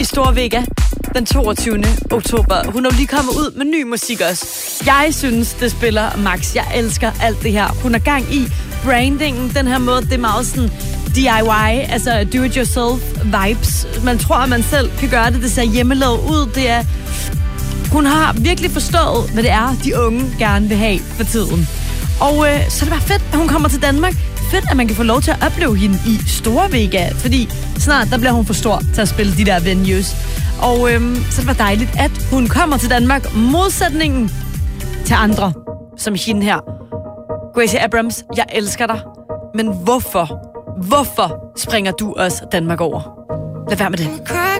Store Vega den 22. oktober. Hun er jo lige kommet ud med ny musik også. Jeg synes, det spiller max. Jeg elsker alt det her. Hun er gang i brandingen. Den her måde, det er meget sådan DIY, altså do-it-yourself vibes. Man tror, at man selv kan gøre det. Det ser hjemmelavet ud. Det er... Hun har virkelig forstået, hvad det er, de unge gerne vil have for tiden. Og så er det bare fedt, at hun kommer til Danmark. Fedt, at man kan få lov til at opleve hende i Store Vega, fordi snart, der bliver hun for stor til at spille de der venues. Og så det var dejligt, at hun kommer til Danmark. Modsætningen til andre, som hende her. Gracie Abrams, jeg elsker dig. Men hvorfor springer du også Danmark over? Lad være med det.